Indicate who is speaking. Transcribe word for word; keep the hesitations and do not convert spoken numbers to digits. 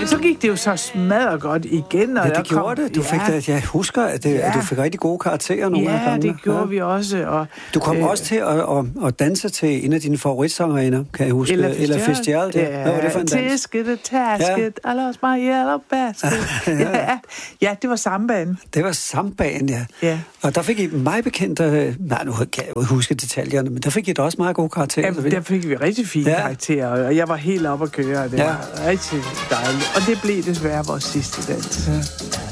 Speaker 1: Men så gik det jo så smadret godt igen. Og
Speaker 2: ja, det gjorde
Speaker 1: kom,
Speaker 2: det. Du fik
Speaker 1: ja.
Speaker 2: det. Jeg husker, at, det,
Speaker 1: ja.
Speaker 2: at du fik rigtig gode karakterer nogle
Speaker 1: ja,
Speaker 2: af gangene.
Speaker 1: det gjorde ja. vi også. Og,
Speaker 2: du kom
Speaker 1: øh,
Speaker 2: også til at, at, at danse til en af dine favoritsangerinder, kan jeg huske.
Speaker 1: Ella
Speaker 2: Fitzgerald.
Speaker 1: Ja,
Speaker 2: Hvad var det for en dans?
Speaker 1: Tisket og tasket, I lost my yellow basket. ja, ja. ja, det var sambaen.
Speaker 2: Det var sambaen, ja.
Speaker 1: ja.
Speaker 2: Og der fik I mig bekendt, nej, nu kan jeg jo huske detaljerne, men der fik I da også meget gode karakterer.
Speaker 1: Ja, der fik vi rigtig fine ja. karakterer, og jeg var helt oppe at køre, og det ja. var rigtig dejligt. Og det blev desværre vores sidste dans. Ja.